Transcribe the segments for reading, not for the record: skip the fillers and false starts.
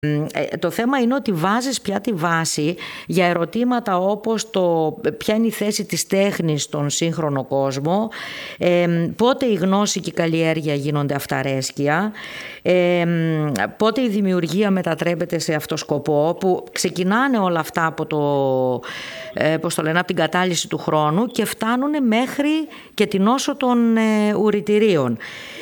Το θέμα είναι ότι βάζεις πια τη βάση για ερωτήματα όπως ποια είναι η θέση της τέχνης στον σύγχρονο κόσμο, πότε η γνώση και η καλλιέργεια γίνονται αυταρέσκεια, πότε η δημιουργία μετατρέπεται σε αυτό σκοπό, που ξεκινάνε όλα αυτά από από την κατάλυση του χρόνου και φτάνουν μέχρι και την όσο των ουρητηρίων.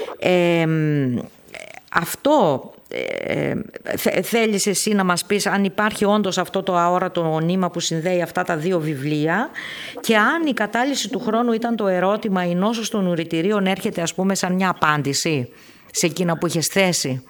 Αυτό θέλεις εσύ να μας πεις, αν υπάρχει όντως αυτό το αόρατο νήμα που συνδέει αυτά τα δύο βιβλία, και αν η κατάλυση του χρόνου ήταν το ερώτημα, η νόσος των ουρητηρίων έρχεται ας πούμε σαν μια απάντηση σε εκείνα που είχες θέσει.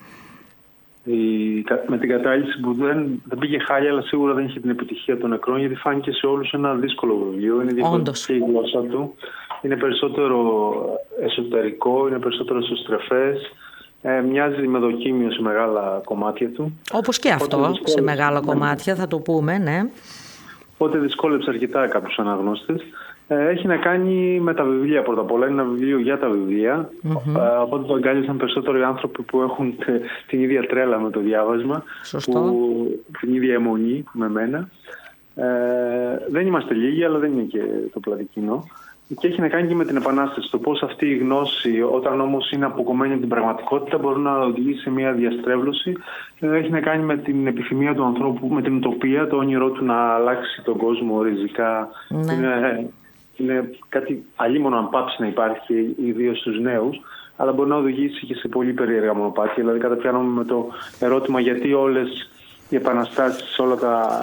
Με την κατάλυση που δεν πήγε χάλια, αλλά σίγουρα δεν είχε την επιτυχία των νεκρών, γιατί φάνηκε σε όλους ένα δύσκολο βιβλίο. Είναι διαφορετική η γλώσσα του, είναι περισσότερο εσωτερικό, είναι περισσότερο εσωστρεφές. Μοιάζει με δοκίμιο σε μεγάλα κομμάτια του. Όπως και αυτό, σε μεγάλα κομμάτια θα το πούμε, ναι. Οπότε δυσκόλεψε αρκετά κάποιους αναγνώστες. Έχει να κάνει με τα βιβλία πρώτα απ' όλα. Είναι ένα βιβλίο για τα βιβλία. Οπότε το αγκάλιασαν περισσότερο οι άνθρωποι που έχουν την ίδια τρέλα με το διάβασμα. Σωστό. Την ίδια αιμονή με μένα. Δεν είμαστε λίγοι, αλλά δεν είναι και το πλατή κοινό. Και έχει να κάνει και με την επανάσταση. Το πώς αυτή η γνώση, όταν όμως είναι αποκομμένη από την πραγματικότητα, μπορεί να οδηγήσει σε μια διαστρέβλωση. Έχει να κάνει με την επιθυμία του ανθρώπου, με την ουτοπία, το όνειρό του να αλλάξει τον κόσμο ριζικά. Ναι. Είναι κάτι αλίμονο αν πάψει να υπάρχει, ιδίως στους νέους, αλλά μπορεί να οδηγήσει και σε πολύ περίεργα μονοπάτια. Δηλαδή, καταπιάνομαι με το ερώτημα γιατί όλες οι επαναστάσεις, όλα τα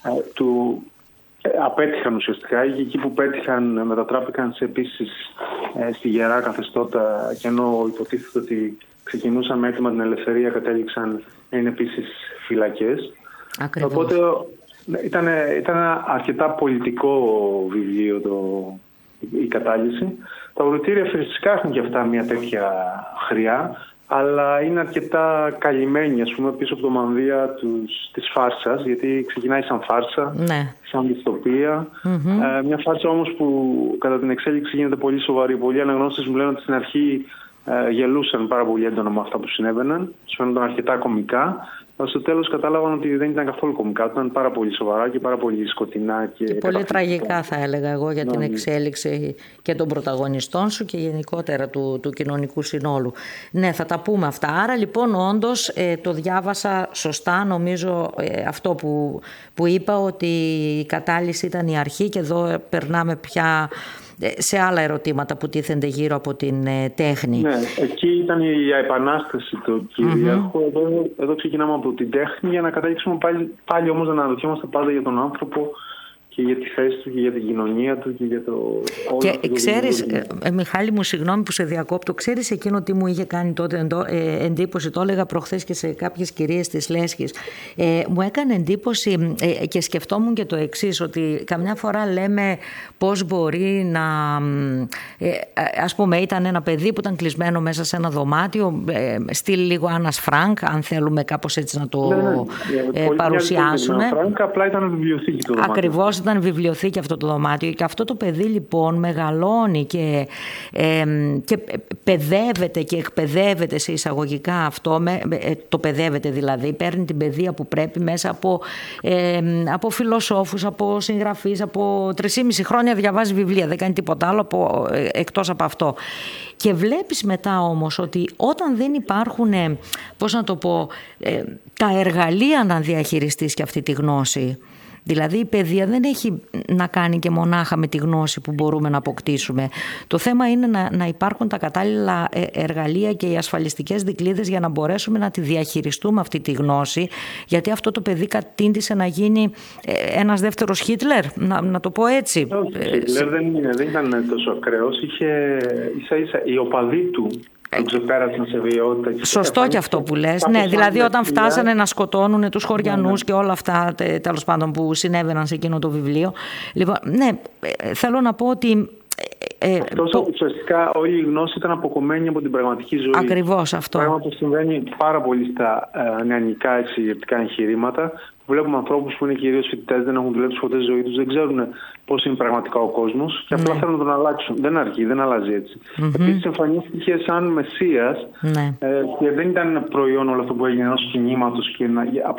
απέτυχαν ουσιαστικά, και εκεί που πέτυχαν μετατράπηκαν σε επίσης στη γερά καθεστώτα, και ενώ υποτίθεται ότι ξεκινούσαν με έτοιμα την ελευθερία, κατέληξαν να είναι επίσης φυλακές. Ακριβώς. Οπότε ήταν ένα αρκετά πολιτικό βιβλίο η κατάλυση. Τα ουρητήρια φυσικά έχουν και αυτά μια τέτοια χρειά, αλλά είναι αρκετά καλυμμένοι, ας πούμε, πίσω από το μανδύα της φάρσας, γιατί ξεκινάει σαν φάρσα, ναι, σαν δυστοπία. Μια φάρσα όμως που κατά την εξέλιξη γίνεται πολύ σοβαρή. Πολλοί αναγνώστες μου λένε ότι στην αρχή γελούσαν πάρα πολύ έντονα με αυτά που συνέβαιναν, τους φαίνονταν αρκετά κωμικά, αλλά στο τέλος κατάλαβαν ότι δεν ήταν καθόλου κωμικά, ήταν πάρα πολύ σοβαρά και πάρα πολύ σκοτεινά και πολύ τραγικά, θα έλεγα εγώ, για την εξέλιξη και των πρωταγωνιστών σου και γενικότερα του κοινωνικού συνόλου. Ναι, θα τα πούμε αυτά. Άρα λοιπόν όντως το διάβασα σωστά, νομίζω αυτό που είπα, ότι η κατάλυση ήταν η αρχή, και εδώ περνάμε πια σε άλλα ερωτήματα που τίθενται γύρω από την τέχνη. Ναι, εκεί ήταν η επανάσταση του κυρίαρχου. Εδώ ξεκινάμε από την τέχνη για να καταλήξουμε πάλι όμως να αναρωτιόμαστε πάντα για τον άνθρωπο και για τη θέση του και για την κοινωνία του και για το... Και ξέρεις, Μιχάλη μου, συγγνώμη που σε διακόπτω, ξέρεις εκείνο τι μου είχε κάνει τότε εντύπωση, το έλεγα προχθές και σε κάποιες κυρίες της Λέσχης. Μου έκανε εντύπωση και σκεφτόμουν και το εξής, ότι καμιά φορά λέμε πώς μπορεί να... ας πούμε, ήταν ένα παιδί που ήταν κλεισμένο μέσα σε ένα δωμάτιο, στυλ λίγο Άννας Φρανκ, αν θέλουμε κάπως έτσι να το παρουσιάσουμε. Φρανκ, απλά ήταν βιβλιοθήκη το δωμάτιο. Ακριβώς, ήταν βιβλιοθήκη αυτό το δωμάτιο, και αυτό το παιδί λοιπόν μεγαλώνει και παιδεύεται και εκπαιδεύεται σε εισαγωγικά αυτό, το παιδεύεται δηλαδή, παίρνει την παιδεία που πρέπει μέσα από φιλοσόφους, από συγγραφείς, από 3,5 χρόνια διαβάζει βιβλία, δεν κάνει τίποτα άλλο εκτός από αυτό. Και βλέπεις μετά όμως ότι όταν δεν υπάρχουν, πώς να το πω, τα εργαλεία να διαχειριστείς και αυτή τη γνώση, δηλαδή η παιδεία δεν έχει να κάνει και μονάχα με τη γνώση που μπορούμε να αποκτήσουμε. Το θέμα είναι να υπάρχουν τα κατάλληλα εργαλεία και οι ασφαλιστικές δικλείδες για να μπορέσουμε να τη διαχειριστούμε αυτή τη γνώση, γιατί αυτό το παιδί κατήντησε να γίνει ένας δεύτερος Χίτλερ, να το πω έτσι. Χίτλερ δεν ήταν τόσο ακραίος, είχε ίσα-ίσα οι οπαδοί του που ξεπέρασαν σε βιαιότητα. Σωστό και αυτό που λες. Ναι, δηλαδή όταν φτάσανε να σκοτώνουν τους χωριανούς και όλα αυτά τέλος πάντων που συνέβαιναν σε εκείνο το βιβλίο. Λοιπόν, ναι, θέλω να πω ότι Εκτός ουσιαστικά όλη η γνώση ήταν αποκομμένη από την πραγματική ζωή. Ακριβώς αυτό. Πράγμα που συμβαίνει πάρα πολύ στα νεανικά εξηγητικά εγχειρήματα. Βλέπουμε ανθρώπους που είναι κυρίως φοιτητές, δεν έχουν δουλέψει ποτέ στη ζωή τους, δεν ξέρουν πώς είναι πραγματικά ο κόσμος και απλά θέλουν να τον αλλάξουν. Δεν αρκεί, δεν αλλάζει έτσι. Επίσης εμφανίστηκε σαν μεσσίας και δεν ήταν προϊόν όλο αυτό που έγινε ενός κινήματος και